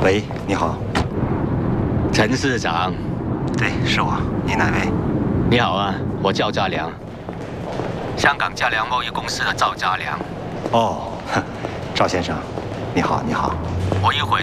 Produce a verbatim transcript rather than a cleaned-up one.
喂，你好， 陈市长。 对，是我。你哪位？ 你好啊，我叫家良，香港家良贸易公司的赵家良。 哦，赵先生，你好，你好。 我一会